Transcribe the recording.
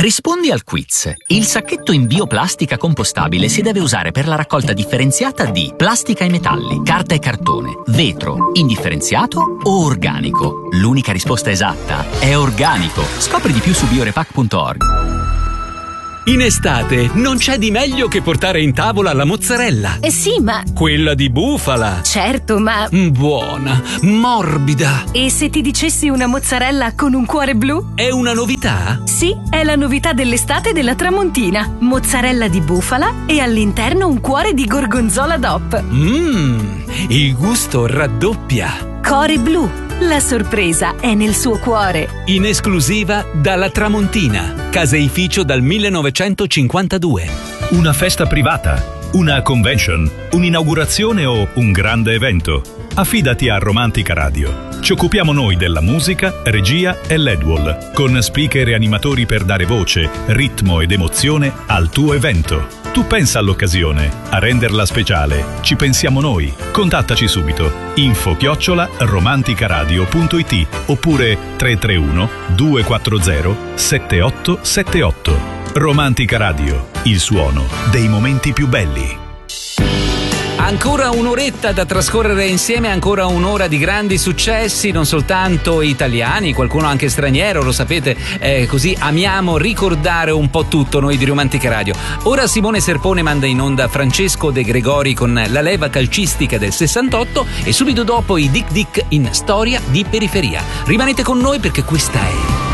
Rispondi al quiz. Il sacchetto in bioplastica compostabile si deve usare per la raccolta differenziata di plastica e metalli, carta e cartone, vetro, indifferenziato o organico. L'unica risposta esatta è organico. Scopri di più su biorepack.org. In estate non c'è di meglio che portare in tavola la mozzarella. Sì, ma... Quella di bufala. Certo, ma... Buona, morbida. E se ti dicessi una mozzarella con un cuore blu? È una novità? Sì, è la novità dell'estate della Tramontina. Mozzarella di bufala e all'interno un cuore di gorgonzola DOP. Il gusto raddoppia. Cuore blu. La sorpresa è nel suo cuore. In esclusiva dalla Tramontina, caseificio dal 1952. Una festa privata, una convention, un'inaugurazione o un grande evento? Affidati a Romantica Radio. Ci occupiamo noi della musica, regia e LED-wall, con speaker e animatori per dare voce, ritmo ed emozione al tuo evento. Tu pensa all'occasione, a renderla speciale. Ci pensiamo noi. Contattaci subito. info@romanticaradio.it oppure 331 240 7878. Romantica Radio, il suono dei momenti più belli. Ancora un'oretta da trascorrere insieme, ancora un'ora di grandi successi, non soltanto italiani, qualcuno anche straniero, lo sapete, così amiamo ricordare un po' tutto noi di Romantica Radio. Ora Simone Serpone manda in onda Francesco De Gregori con la leva calcistica del 68 e subito dopo i Dick Dick in Storia di Periferia. Rimanete con noi perché questa è